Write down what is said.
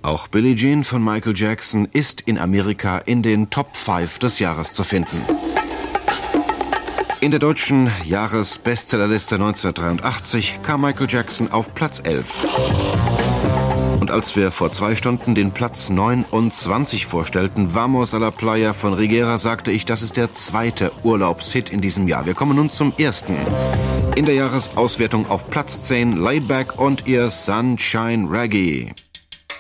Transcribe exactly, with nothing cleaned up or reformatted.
Auch Billie Jean von Michael Jackson ist in Amerika in den Top fünf des Jahres zu finden. In der deutschen Jahresbestsellerliste neunzehnhundertdreiundachtzig kam Michael Jackson auf Platz elf. Und als wir vor zwei Stunden den Platz neunundzwanzig vorstellten, Vamos a la Playa von Rigera, sagte ich, das ist der zweite Urlaubshit in diesem Jahr. Wir kommen nun zum ersten. In der Jahresauswertung auf Platz zehn, Laid Back und ihr Sunshine Reggae.